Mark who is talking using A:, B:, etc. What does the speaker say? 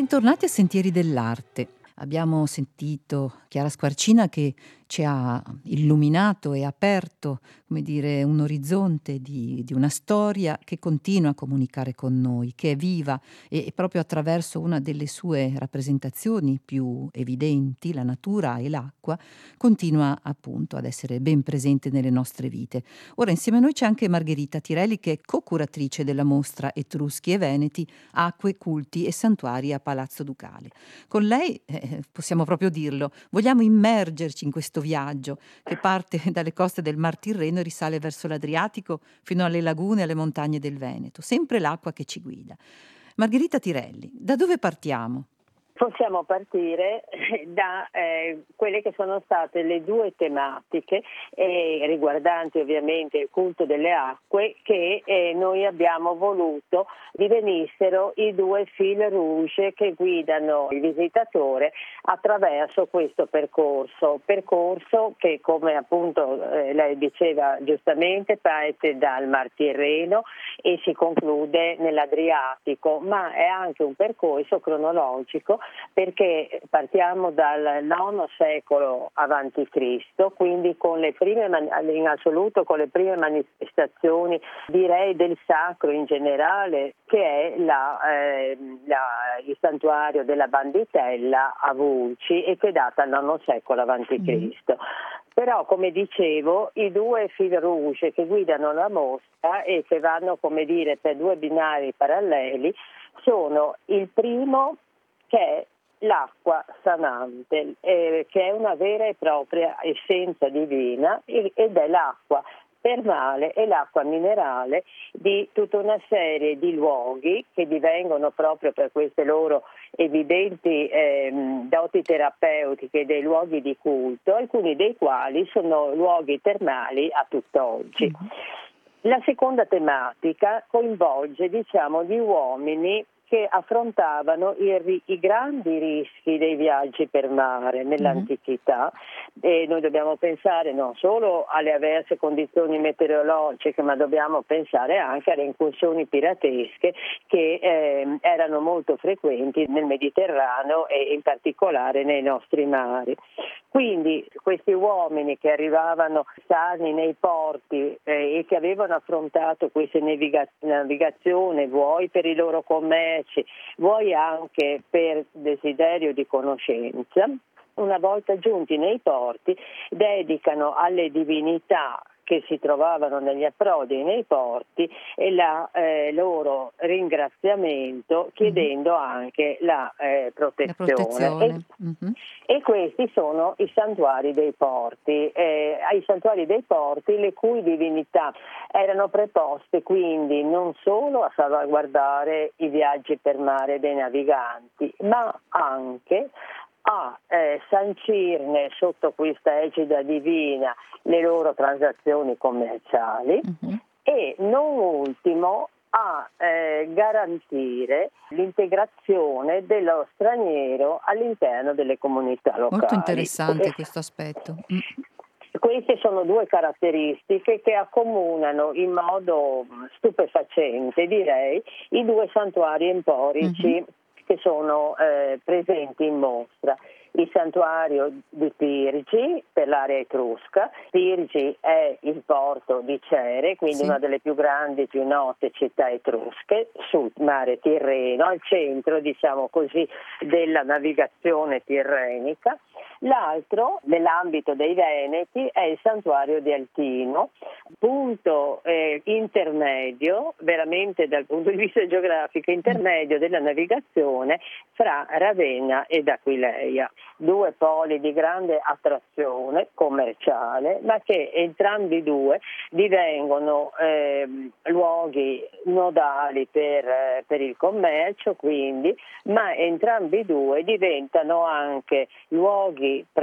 A: Bentornati a Sentieri dell'Arte. Abbiamo sentito Chiara Squarcina che ci ha illuminato e aperto, come dire, un orizzonte di una storia che continua a comunicare con noi, che è viva e proprio attraverso una delle sue rappresentazioni più evidenti, la natura e l'acqua, continua appunto ad essere ben presente nelle nostre vite. Ora insieme a noi c'è anche Margherita Tirelli che è co-curatrice della mostra Etruschi e Veneti, Acque, Culti e Santuari a Palazzo Ducale. Con lei, possiamo proprio dirlo, vogliamo immergerci in questo viaggio che parte dalle coste del Mar Tirreno e risale verso l'Adriatico fino alle lagune e alle montagne del Veneto, sempre l'acqua che ci guida. Margherita Tirelli, da dove partiamo?
B: Possiamo partire da quelle che sono state le due tematiche riguardanti ovviamente il culto delle acque che noi abbiamo voluto divenissero i due fil rouge che guidano il visitatore attraverso questo percorso che, come appunto lei diceva giustamente, parte dal Mar Tirreno e si conclude nell'Adriatico, ma è anche un percorso cronologico perché partiamo dal IX secolo avanti Cristo, quindi con le prime in assoluto con le prime manifestazioni, direi, del sacro in generale, che è il santuario della Banditella a Vulci e che data al IX secolo avanti Cristo. Però, come dicevo, i due fil rouge che guidano la mostra e che vanno, come dire, per due binari paralleli sono il primo, che è l'acqua sanante, che è una vera e propria essenza divina ed è l'acqua termale e l'acqua minerale di tutta una serie di luoghi che divengono, proprio per queste loro evidenti doti terapeutiche, dei luoghi di culto, alcuni dei quali sono luoghi termali a tutt'oggi. La seconda tematica coinvolge, gli uomini che affrontavano i grandi rischi dei viaggi per mare nell'antichità, e noi dobbiamo pensare non solo alle avverse condizioni meteorologiche, ma dobbiamo pensare anche alle incursioni piratesche che erano molto frequenti nel Mediterraneo e in particolare nei nostri mari. Quindi questi uomini che arrivavano sani nei porti e che avevano affrontato queste navigazioni, vuoi per i loro commerci, vuoi anche per desiderio di conoscenza, una volta giunti nei porti dedicano alle divinità che si trovavano negli approdi e nei porti e loro ringraziamento, chiedendo anche la protezione. E questi sono i santuari dei porti. Ai santuari dei porti le cui divinità erano preposte quindi non solo a salvaguardare i viaggi per mare dei naviganti, ma anche a sancirne sotto questa egida divina le loro transazioni commerciali e non ultimo a garantire l'integrazione dello straniero all'interno delle comunità locali.
A: Molto interessante questo aspetto.
B: Queste sono due caratteristiche che accomunano in modo stupefacente, direi, i due santuari emporici che sono presenti in mostra. Il santuario di Pirgi per l'area etrusca. Pirgi è il porto di Cere, quindi una delle più grandi e più note città etrusche sul mare Tirreno, al centro, diciamo così, della navigazione tirrenica. L'altro, nell'ambito dei Veneti, è il santuario di Altino, punto intermedio, veramente dal punto di vista geografico, intermedio della navigazione fra Ravenna ed Aquileia. Due poli di grande attrazione commerciale, ma che entrambi due divengono luoghi nodali per il commercio, quindi, ma entrambi due diventano anche luoghi